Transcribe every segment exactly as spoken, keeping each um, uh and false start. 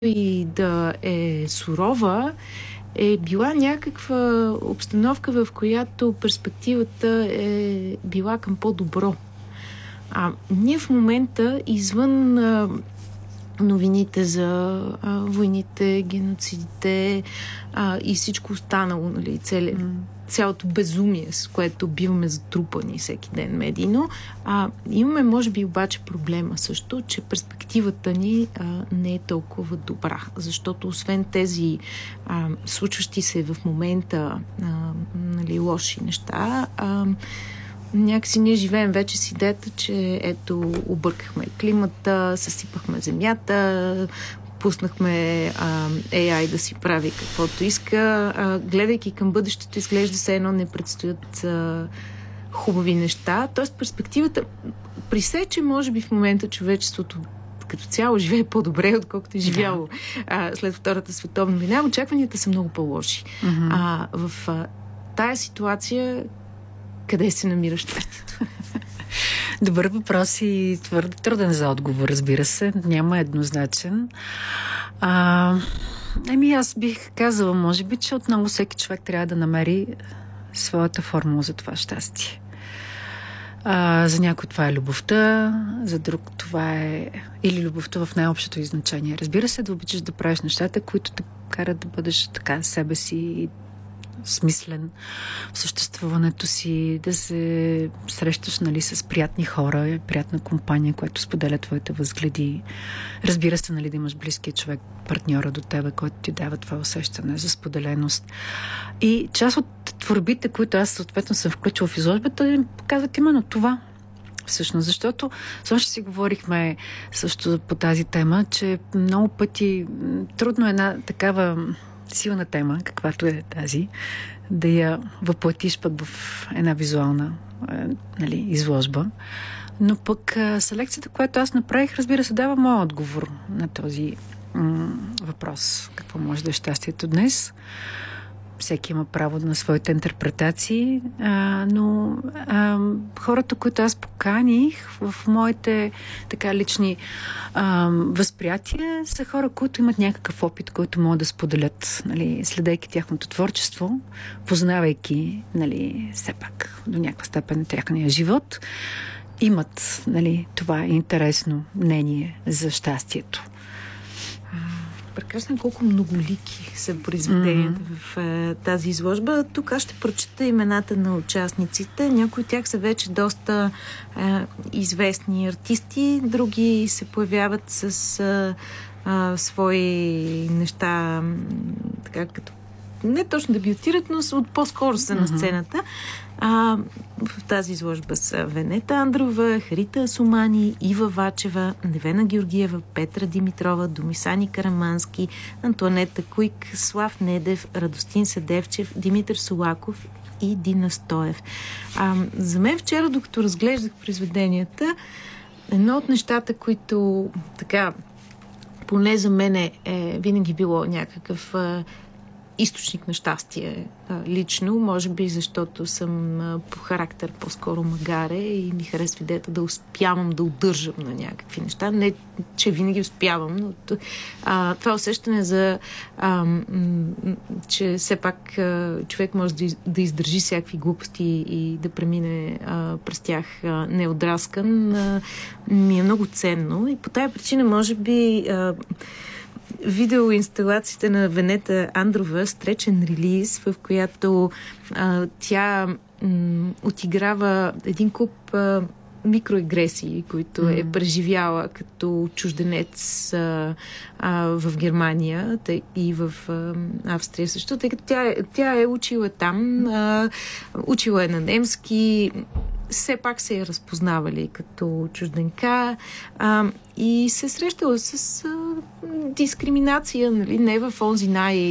и да е сурова, е била някаква обстановка, в която перспективата е била към по-добро. А ние в момента, извън а, новините за а, войните, геноцидите а, и всичко останало, нали, цели, mm. цялото безумие, с което биваме затрупани всеки ден медийно, а, имаме, може би, обаче проблема също, че перспективата ни а, не е толкова добра, защото освен тези а, случващи се в момента а, нали, лоши неща, а, някакси ние живеем вече с идеята, че ето, объркахме климата, съсипахме земята, пуснахме а, Ей Ай да си прави каквото иска. А, гледайки към бъдещето, изглежда се едно не предстоят а, хубави неща. Тоест перспективата, при все, че може би в момента човечеството като цяло живее по-добре, отколкото е живяло а, след Втората световна война, очакванията са много по-лоши. Mm-hmm. А, в а, тая ситуация къде се намира щастието? Добър въпрос и твърде труден за отговор, разбира се. Няма еднозначен. А, еми аз бих казала, може би, че отново всеки човек трябва да намери своята формула за това щастие. А, за някой това е любовта, за друг това е или любовта в най-общото изначение. Разбира се, да обичаш да правиш нещата, които те карат да бъдеш така себе си и смислен в съществуването си, да се срещаш, нали, с приятни хора, приятна компания, която споделя твоите възгледи. Разбира се, нали, да имаш близкия човек, партньора до тебе, който ти дава това усещане за споделеност. И част от творбите, които аз съответно съм включила в изложбата, показват именно това. Всъщност, защото също си говорихме също по тази тема, че много пъти трудно е една такава силна тема, каквато е тази, да я въплатиш пък в една визуална е, нали, изложба. Но пък е, селекцията, която аз направих, разбира се, дава моят отговор на този м- въпрос. Какво може да е щастието днес? Всеки има право на своите интерпретации, а, но а, хората, които аз поканих в моите така лични а, възприятия, са хора, които имат някакъв опит, който могат да споделят, нали, следейки тяхното творчество, познавайки, нали, все пак до някаква степен тяхния живот, имат, нали, това интересно мнение за щастието. Прекрасно колко многолики са произведенията mm-hmm. в е, тази изложба. Тук аз ще прочета имената на участниците. Някои от тях са вече доста е, известни артисти, други се появяват с е, е, свои неща, така като не точно дебютират, но от по-скоро са mm-hmm. на сцената. А, в тази изложба са Венета Андрова, Харита Асумани, Ива Вачева, Невена Георгиева, Петра Димитрова, Домисани Карамански, Антуанета Куик, Слав Недев, Радостин Седевчев, Димитър Солаков и Дина Стоев. А, за мен вчера, докато разглеждах произведенията, едно от нещата, които така, поне за мен е, е винаги било някакъв източник на щастие лично, може би защото съм по характер по-скоро магаре и ми харесва идеята да успявам да удържам на някакви неща. Не, че винаги успявам, но а, това усещане за а, м- че все пак а, човек може да, из, да издържи всякакви глупости и да премине а, през тях а, неотдраскан, а, ми е много ценно и по тая причина може би а, видеоинсталациите на Венета Андрова, стречен релиз, в която а, тя м, отиграва един куп а, микроагресии, които mm. е преживяла като чужденец а, а, в Германия тъй, и в а, Австрия също, тъй като тя, тя е учила там, а, учила е на немски, все пак се е разпознавали като чужденка а, и се срещала с а, дискриминация, нали, не в онзи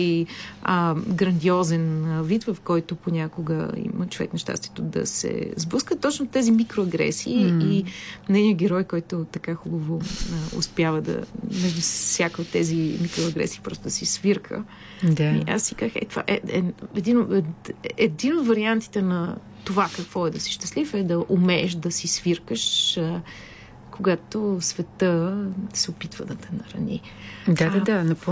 най-грандиозен вид, в който понякога има човек нещастието да се сблъска. Точно тези микроагресии mm. и нейният герой, който така хубаво а, успява да между всяка от тези микроагресии просто да си свирка. Yeah. И аз си казах, е, това е, е, един, е, един от вариантите на това какво е да си щастлив е да умееш да си свиркаш а, когато света се опитва да те нарани. Да, да, да, напълно.